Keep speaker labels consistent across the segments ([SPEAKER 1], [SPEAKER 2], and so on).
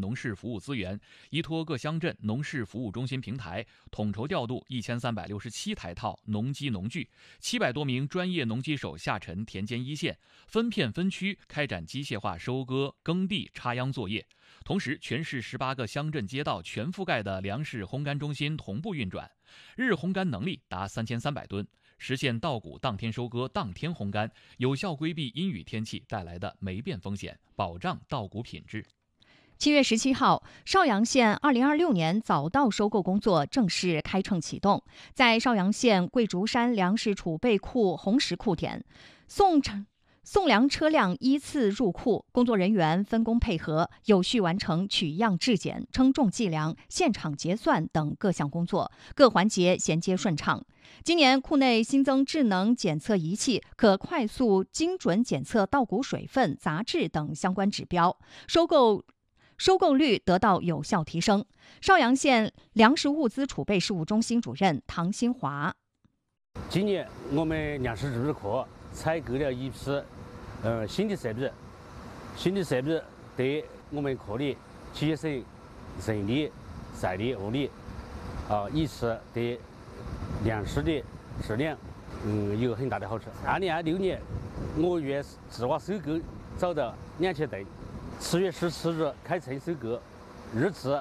[SPEAKER 1] 农事服务资源，依托各乡镇农事服务中心平台，统筹调度1367台套农机农具，700多名专业农机手下沉田间一线，分片分区开展机械化收割、耕地、插秧作业。同时，全市18个乡镇街道全覆盖的粮食烘干中心同步运转，日烘干能力达3300吨。实现稻谷当天收割、当天烘干，有效规避阴雨天气带来的霉变风险，保障稻谷品质。
[SPEAKER 2] 7月17号，邵阳县2026年早稻收购工作正式开锭启动，在邵阳县桂竹山粮食储备库红石库点，送粮车辆依次入库，工作人员分工配合，有序完成取样质检、称重计量、现场结算等各项工作，各环节衔接顺畅。今年库内新增智能检测仪器，可快速精准检测稻谷水分、杂质等相关指标，收购率得到有效提升。邵阳县粮食物资储备事务中心主任唐新华：
[SPEAKER 3] 今年我们粮食储备库采购了一批新的设备对我们库里节省人力、财力、物力，以此对粮食的质量有很大的好处。2026年5月计划收购早稻2000吨，7月17日开锭收购，预计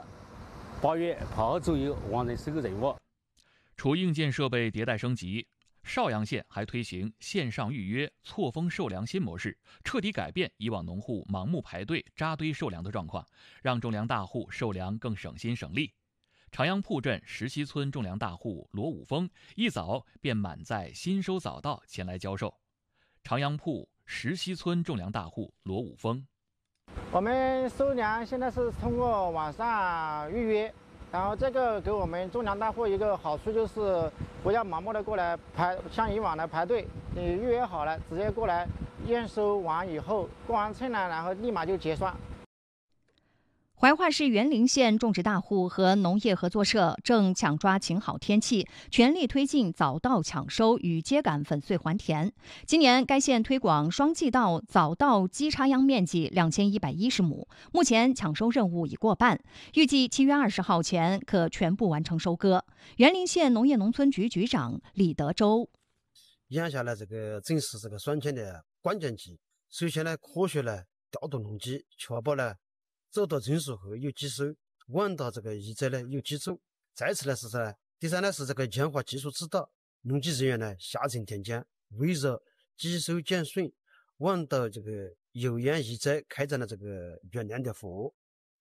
[SPEAKER 3] 8月8号左右完成收购任务。
[SPEAKER 1] 除硬件设备迭代升级，邵阳县还推行线上预约、错峰售粮新模式，彻底改变以往农户盲目排队扎堆售粮的状况，让种粮大户售粮更省心省力。长阳铺镇石溪村种粮大户罗武峰一早便满载新收早稻前来交售。长阳铺石溪村种粮大户罗武峰：
[SPEAKER 4] 我们收粮现在是通过网上预约，然后这个给我们种粮大户一个好处就是不要盲目的过来排，像以往的排队，你预约好了直接过来验收完以后过完称了，然后立马就结算。
[SPEAKER 2] 怀化市园林县种植大户和农业合作社正抢抓晴好天气，全力推进早稻抢收与秸秆粉碎还田。今年该县推广双季稻早稻机插秧面积2110亩，目前抢收任务已过半，预计7月20号前可全部完成收割。园林县农业农村局局长李德洲：
[SPEAKER 5] 眼下呢，正是双田的关键期。首先呢，科学呢调度农机，确保呢走到成熟后有机收，晚到一载呢有机走。再次呢第三呢是强化技术指导，农机人员呢下沉田间，围绕机收减损，晚到有烟一载开展了原量的服务。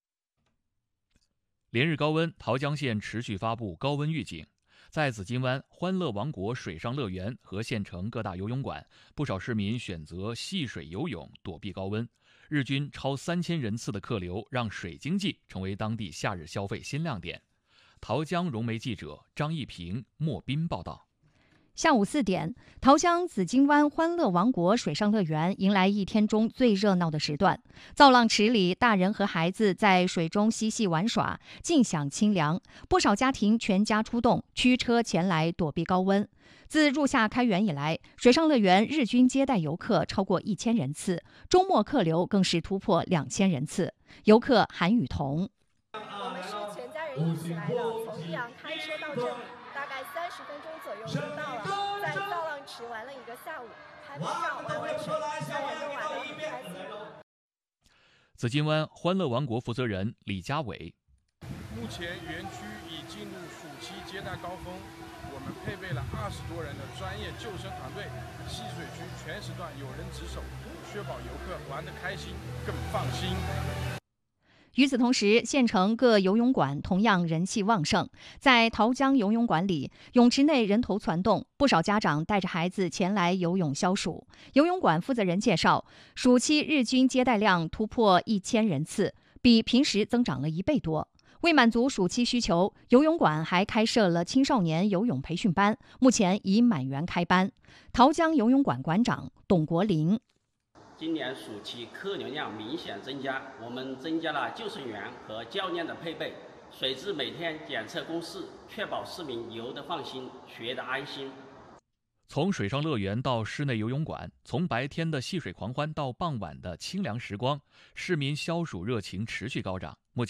[SPEAKER 1] 连日高温，桃江县持续发布高温预警。在紫金湾欢乐王国水上乐园和县城各大游泳馆，不少市民选择戏水游泳躲避高温。日均超3000人次的客流，让水经济成为当地夏日消费新亮点。桃江融媒记者张一平、莫斌报道。
[SPEAKER 2] 下午4点，桃江紫金湾欢乐王国水上乐园迎来一天中最热闹的时段。造浪池里，大人和孩子在水中嬉戏玩耍，尽享清凉。不少家庭全家出动，驱车前来躲避高温。自入夏开园以来，水上乐园日均接待游客超过1000人次，周末客流更是突破2000人次。游客韩雨桐：
[SPEAKER 6] 我们是全家人一起来的，从益阳开车到这里，大概30分钟左右就到了。在造浪池玩了一个下午，拍拍照、玩玩水，家人都玩得很开心。
[SPEAKER 1] 紫金湾欢乐王国负责人李家伟：
[SPEAKER 7] 目前园区已进入暑期接待高峰。我们配备了20多人的专业救生团队，戏水区全时段有人值守，确保游客玩得开心更放心。
[SPEAKER 2] 与此同时，县城各游泳馆同样人气旺盛。在桃江游泳馆里，泳池内人头攒动，不少家长带着孩子前来游泳消暑。游泳馆负责人介绍，暑期日均接待量突破1000人次，比平时增长了1倍多。为满足暑期需求，游泳馆还开设了青少年游泳培训班，目前已满员开班。桃江游泳馆馆长董国林：
[SPEAKER 8] 今年暑期客流量明显增加，我们增加了救生员和教练的配备，水质每天检测公示，确保市民游得放心，学得安心。
[SPEAKER 1] 从水上乐园到室内游泳馆，从白天的戏水狂欢到傍晚的清凉时光，市民消暑热情持续高涨。